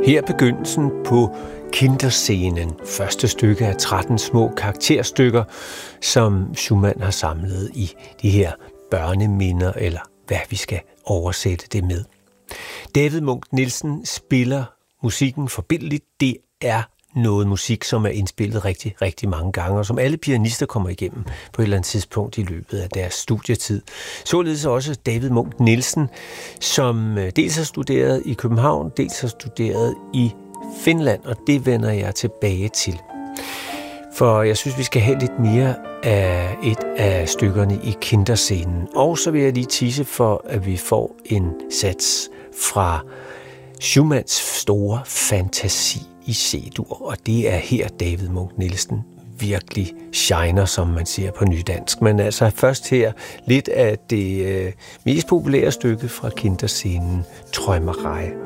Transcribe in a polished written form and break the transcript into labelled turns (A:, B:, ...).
A: Her er begyndelsen på Kinderscenen, første stykke af 13 små karakterstykker, som Schumann har samlet i de her børneminder, eller hvad vi skal oversætte det med. David Munch Nielsen spiller musikken forbilledligt. Det er noget musik, som er indspillet rigtig, rigtig mange gange, og som alle pianister kommer igennem på et eller andet tidspunkt i løbet af deres studietid. Således også David Munch Nielsen, som dels har studeret i København, dels har studeret i Finland, og det vender jeg tilbage til. For jeg synes, vi skal have lidt mere af et af stykkerne i Kinderscenen. Og så vil jeg lige tease for, at vi får en sats fra Schumanns store fantasi i C-dur, og det er her David Munch Nielsen virkelig shiner, som man siger på nydansk. Men altså først her lidt af det mest populære stykke fra Kinderscenen, Träumerei.